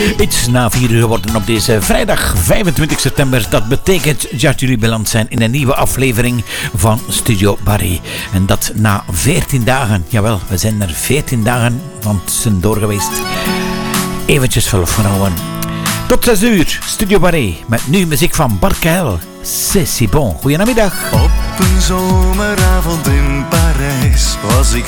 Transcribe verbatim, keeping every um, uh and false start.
Iets na vier uur geworden op deze vrijdag vijfentwintig september. Dat betekent dat jullie beland zijn in een nieuwe aflevering van Studio Barry. En dat na veertien dagen. Jawel, we zijn er veertien dagen van tussendoor geweest. Eventjes verlof genomen. Tot zes uur, Studio Barry. Met nu muziek van Bart Keil. C'est si bon. Goedenamiddag. Op een zomeravond in Parijs was ik